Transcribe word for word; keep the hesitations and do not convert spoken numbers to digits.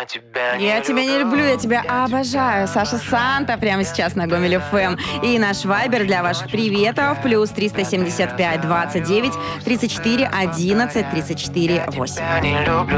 я тебя не Я тебя не люблю, я тебя обожаю. Саша Санта прямо сейчас на Гомель эф эм. И наш вайбер для ваших приветов. Плюс триста семьдесят пять двадцать девять тридцать четыре одиннадцать тридцать четыре восемь.